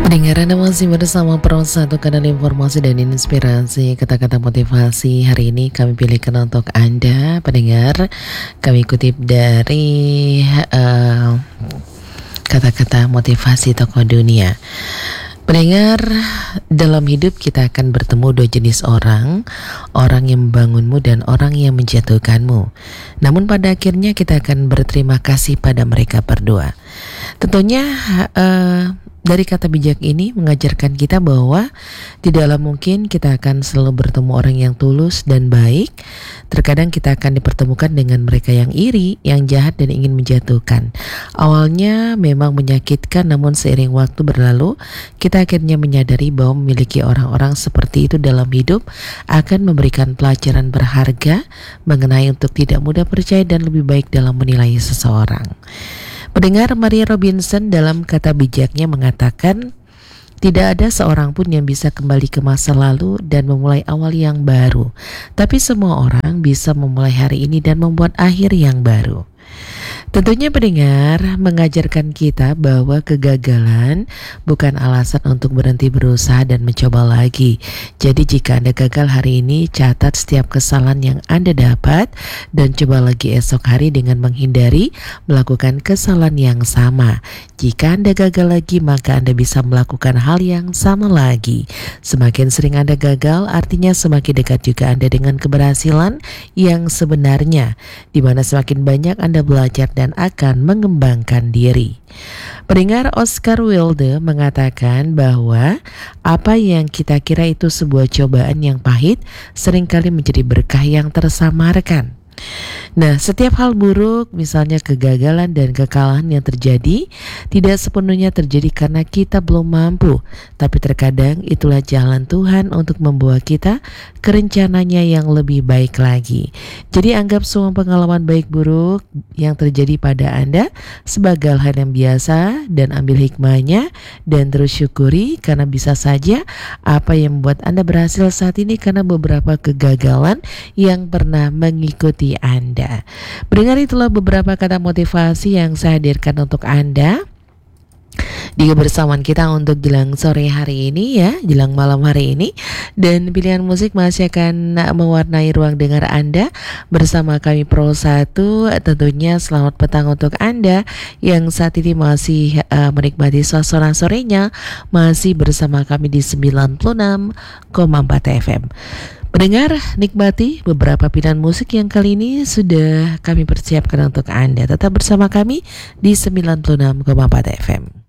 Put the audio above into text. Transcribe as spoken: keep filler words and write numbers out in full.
Pendengar, Anda masih bersama Pro satu Kanal Informasi dan Inspirasi. Kata-kata motivasi hari ini kami pilihkan untuk Anda pendengar. Kami kutip dari uh, kata-kata motivasi tokoh dunia. Pendengar, dalam hidup kita akan bertemu dua jenis orang, orang yang membangunmu dan orang yang menjatuhkanmu. Namun pada akhirnya kita akan berterima kasih pada mereka berdua. Tentunya uh, dari kata bijak ini mengajarkan kita bahwa tidaklah mungkin kita akan selalu bertemu orang yang tulus dan baik. Terkadang kita akan dipertemukan dengan mereka yang iri, yang jahat dan ingin menjatuhkan. Awalnya memang menyakitkan, namun seiring waktu berlalu, kita akhirnya menyadari bahwa memiliki orang-orang seperti itu dalam hidup akan memberikan pelajaran berharga mengenai untuk tidak mudah percaya dan lebih baik dalam menilai seseorang. Pendengar, Maria Robinson dalam kata bijaknya mengatakan, tidak ada seorang pun yang bisa kembali ke masa lalu dan memulai awal yang baru. Tapi semua orang bisa memulai hari ini dan membuat akhir yang baru. Tentunya pendengar mengajarkan kita bahwa kegagalan bukan alasan untuk berhenti berusaha dan mencoba lagi. Jadi jika Anda gagal hari ini, catat setiap kesalahan yang Anda dapat dan coba lagi esok hari dengan menghindari melakukan kesalahan yang sama. Jika Anda gagal lagi, maka Anda bisa melakukan hal yang sama lagi. Semakin sering Anda gagal, artinya semakin dekat juga Anda dengan keberhasilan yang sebenarnya, di mana semakin banyak Anda belajar dan akan mengembangkan diri. Pendengar, Oscar Wilde mengatakan bahwa apa yang kita kira itu sebuah cobaan yang pahit seringkali menjadi berkah yang tersamarkan. Nah, setiap hal buruk, misalnya kegagalan dan kekalahan yang terjadi, tidak sepenuhnya terjadi karena kita belum mampu, tapi terkadang itulah jalan Tuhan untuk membawa kita ke rencananya yang lebih baik lagi. Jadi anggap semua pengalaman baik buruk yang terjadi pada Anda sebagai hal yang biasa dan ambil hikmahnya dan terus syukuri, karena bisa saja apa yang membuat Anda berhasil saat ini karena beberapa kegagalan yang pernah mengikuti Anda. Mendengar, itulah beberapa kata motivasi yang saya hadirkan untuk Anda di kebersamaan kita untuk jelang sore hari ini ya, jelang malam hari ini. Dan pilihan musik masih akan mewarnai ruang dengar Anda bersama kami Pro satu. Tentunya selamat petang untuk Anda yang saat ini masih uh, menikmati suasana sorenya, masih bersama kami di sembilan puluh enam koma empat F M. Pendengar, nikmati beberapa pilihan musik yang kali ini sudah kami persiapkan untuk Anda. Tetap bersama kami di sembilan puluh enam koma empat F M.